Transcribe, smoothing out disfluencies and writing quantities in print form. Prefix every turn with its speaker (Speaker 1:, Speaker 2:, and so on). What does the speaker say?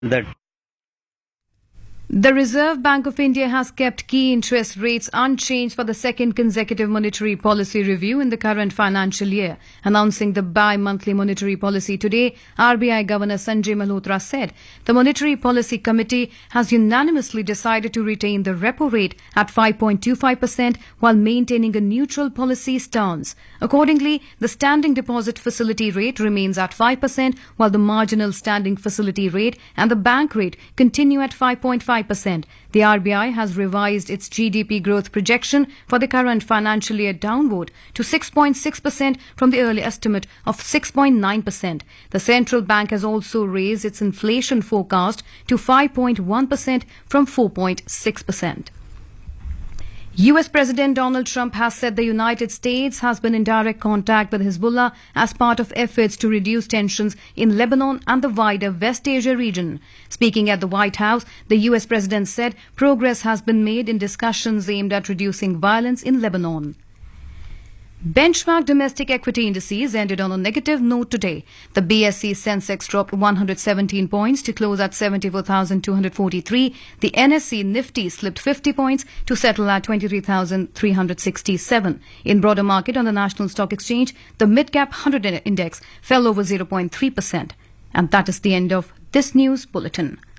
Speaker 1: that
Speaker 2: The Reserve Bank of India has kept key interest rates unchanged for the second consecutive monetary policy review in the current financial year. Announcing the bi-monthly monetary policy today, RBI Governor Sanjay Malhotra said the Monetary Policy Committee has unanimously decided to retain the repo rate at 5.25% while maintaining a neutral policy stance. Accordingly, the standing deposit facility rate remains at 5%, while the marginal standing facility rate and the bank rate continue at 5.5%. The RBI has revised its GDP growth projection for the current financial year downward to 6.6% from the early estimate of 6.9%. The central bank has also raised its inflation forecast to 5.1% from 4.6%. US President Donald Trump has said the United States has been in direct contact with Hezbollah as part of efforts to reduce tensions in Lebanon and the wider West Asia region. Speaking at the White House, the US President said progress has been made in discussions aimed at reducing violence in Lebanon. Benchmark domestic equity indices ended on a negative note today. The BSE Sensex dropped 117 points to close at 74,243. The NSE Nifty slipped 50 points to settle at 23,367. In broader market on the National Stock Exchange, the Mid-Cap 100 index fell over 0.3%. And that is the end of this news bulletin.